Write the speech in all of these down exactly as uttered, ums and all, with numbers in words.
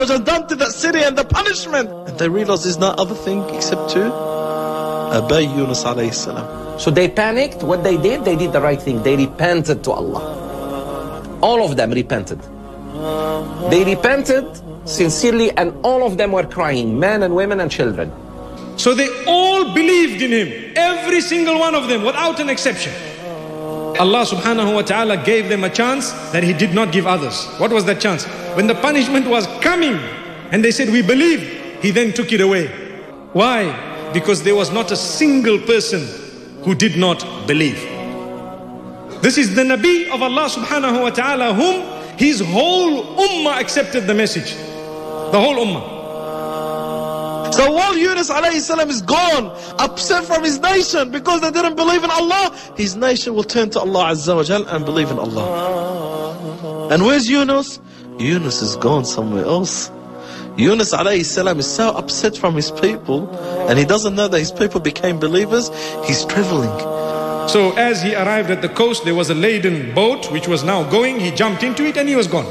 has done to that city and the punishment. And they realized there's no other thing except to obey Yunus alayhi salam. So they panicked. What they did, they did the right thing. They repented to Allah. All of them repented. They repented sincerely, and all of them were crying, men and women and children. So they all believed in him, every single one of them, without an exception. Allah subhanahu wa ta'ala gave them a chance that he did not give others. What was that chance? When the punishment was coming and they said, we believe, he then took it away. Why? Because there was not a single person who did not believe. This is the Nabi of Allah subhanahu wa ta'ala, whom his whole ummah accepted the message. The whole ummah. So while Yunus alayhi salam is gone, upset from his nation because they didn't believe in Allah, his nation will turn to Allah Azza wa Jal and believe in Allah. And where's Yunus? Yunus is gone somewhere else. Yunus alayhi salam is so upset from his people, and he doesn't know that his people became believers. He's traveling. So as he arrived at the coast, there was a laden boat which was now going. He jumped into it and he was gone.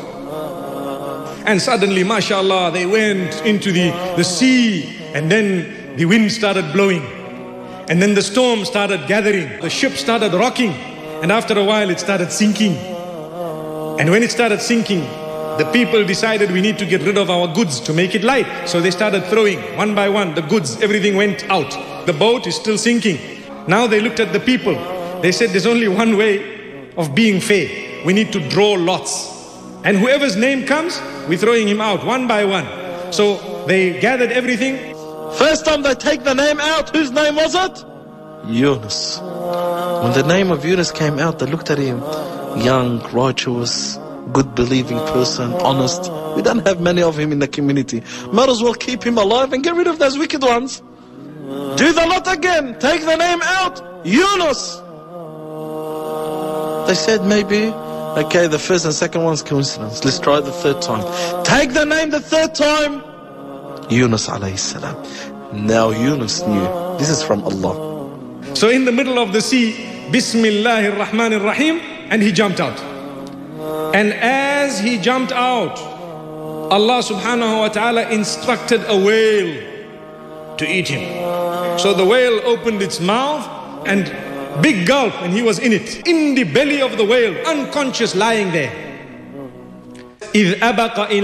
And suddenly, mashallah, they went into the, the sea, and then the wind started blowing. And then the storm started gathering. The ship started rocking. And after a while, it started sinking. And when it started sinking, the people decided we need to get rid of our goods to make it light. So they started throwing one by one the goods. Everything went out. The boat is still sinking. Now they looked at the people. They said there's only one way of being fair. We need to draw lots. And whoever's name comes, we're throwing him out one by one. So they gathered everything. First time they take the name out, whose name was it? Yunus. When the name of Yunus came out, they looked at him. Young, righteous, good believing person, honest. We don't have many of him in the community. Might as well keep him alive and get rid of those wicked ones. Do the lot again. Take the name out. Yunus. They said maybe, okay, the first and second one's coincidence. Let's try the third time. Take the name the third time. Yunus alayhi salam. Now Yunus knew this is from Allah. So in the middle of the sea, Bismillahir Rahmanir Rahim, and he jumped out. And as he jumped out, Allah subhanahu wa ta'ala instructed a whale to eat him. So the whale opened its mouth, and big gulp, and he was in it, in the belly of the whale, unconscious, lying there. إِذْ أَبَقَ